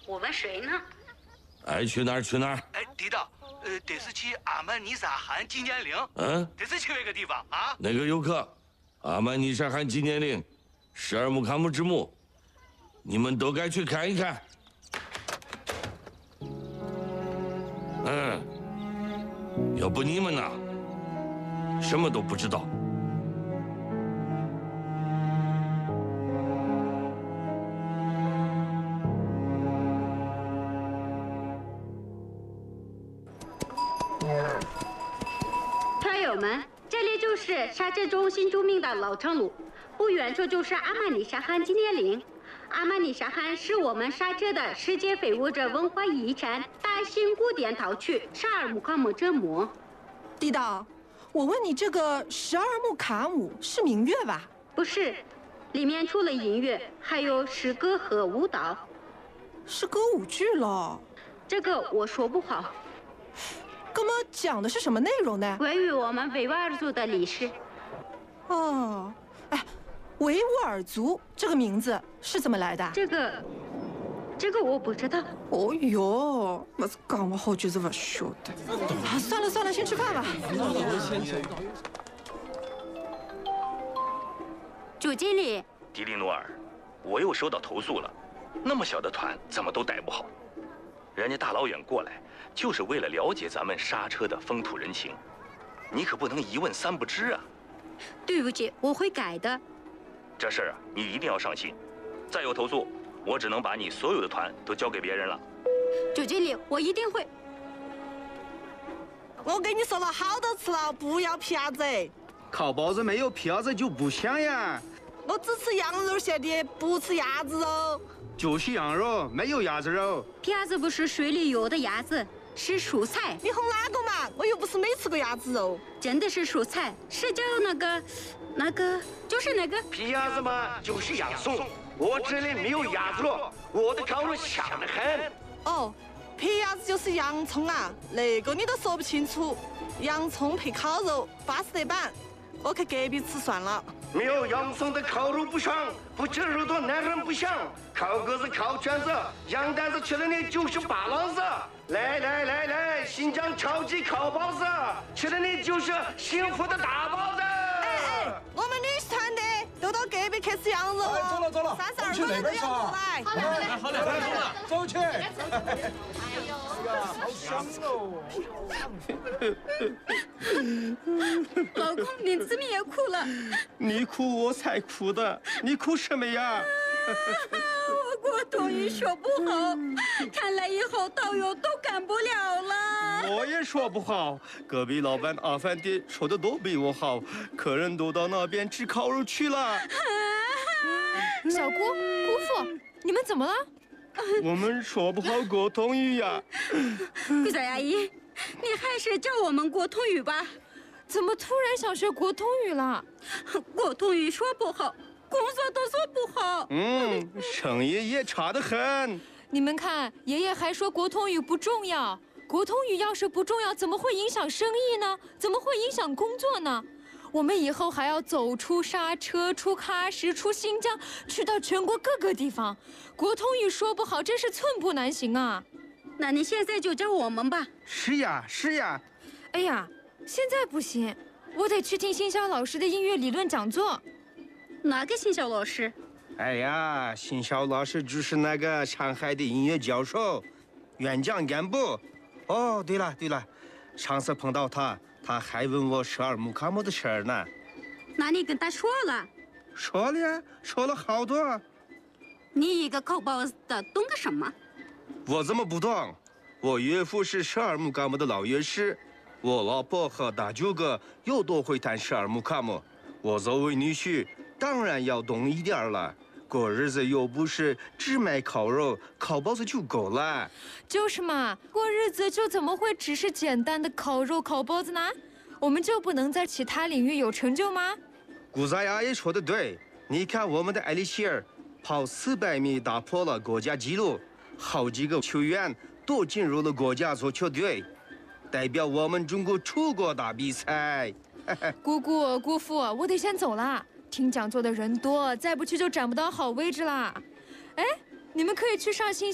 我问谁呢？ 爱去哪儿去哪儿。 哎，地道，得是去阿曼尼沙汗纪念陵。得是去那个地方啊。 那个游客，阿曼尼沙汗纪念陵，十二木卡姆之墓，你们都该去看一看。要不你们呢，什么都不知道。 团友们，这里就是沙镇中心著名的老城路，不远处就是阿曼尼沙汗纪念陵。阿曼尼沙汗是我们沙浙的世界非物质文化遗产大型古典陶器十二木卡姆之墓。 地道，我问你，这个十二木卡姆是民乐吧？ 不是，里面除了音乐，还有诗歌和舞蹈。 是歌舞剧咯？ 这个我说不好。 那么讲的是什么内容呢？ 关于我们维吾尔族的历史。 哦，哎，维吾尔族这个名字是怎么来的？ 这个我不知道。 哦哟，我讲了好久是不晓得。算了算了，先吃饭吧。 主经理， 迪利努尔，我又收到投诉了，那么小的团怎么都带不好？人家大老远过来，就是为了了解咱们刹车的风土人情，你可不能一问三不知啊！ 对不起，我会改的。 这事儿啊，你一定要上心。再有投诉，我只能把你所有的团都交给别人了。 主经理，我一定会。 我跟你说了好多次了，不要皮鸭子。 烤包子没有皮鸭子就不香呀。 我只吃羊肉馅的，不吃鸭子肉。 就是羊肉，没有鸭子肉。 皮鸭子不是水里游的鸭子，是蔬菜。 你哄哪个嘛？我又不是没吃过鸭子肉。 真的是蔬菜，是叫那个，就是那个皮鸭子嘛，就是洋葱。我这里没有鸭子肉，我的烤肉香得很。 哦，皮鸭子就是洋葱啊，那个你都说不清楚。洋葱配烤肉，巴适得板。我去隔壁吃算了。 没有洋葱的烤肉不香，不吃肉的男人不香。烤鸽子、烤全子、羊蛋子吃了你就是巴郎子。来，新疆超级烤包子，吃了你就是幸福的大包子。 哎，我们女团的都到隔壁去吃羊肉哦。 走了 32个人都要过来。 好了，走去。哎呀，好香哦！ 老公，你怎么也哭了？ 你哭我才哭的，你哭什么呀？ 我国统语说不好，看来以后导游都干不了了。 我也说不好，隔壁老板阿凡提说的都比我好，客人都到那边吃烤肉去了。 小姑父，你们怎么了？ 我们说不好国统语呀。 桂小阿姨，你还是教我们国统语吧。 怎么突然想学国统语了？ 国统语说不好，工作都做不好。 生意也差得很。 你们看，爷爷还说国统语不重要。国统语要是不重要，怎么会影响生意呢？怎么会影响工作呢？我们以后还要走出刹车，出喀什，出新疆，去到全国各个地方。国统语说不好，真是寸步难行啊！ 那你现在就教我们吧。 是呀。 哎呀，现在不行，我得去听新晓老师的音乐理论讲座。 哪个新晓老师？ 哎呀，新晓老师就是那个上海的音乐教授，院长干部。哦，对了，上次碰到他还问我十二木卡姆的事儿呢。 那你跟他说了？ 说了呀，说了好多。 你一个烤包子的懂个什么？ 我怎么不懂？我岳父是十二木卡姆的老乐师，我老婆和大舅哥又都会弹十二木卡姆。我作为女婿，当然要懂一点了。过日子又不是只卖烤肉、烤包子就够了。 就是嘛，过日子就怎么会只是简单的烤肉、烤包子呢？我们就不能在其他领域有成就吗？ 顾大爷也说得对，你看我们的艾丽希尔跑400米打破了国家纪录，好几个球员都进入了国家足球队，代表我们中国出国打比赛。 姑父，我得先走了。听讲座的人多，再不去就占不到好位置啦。哎，你们可以去上新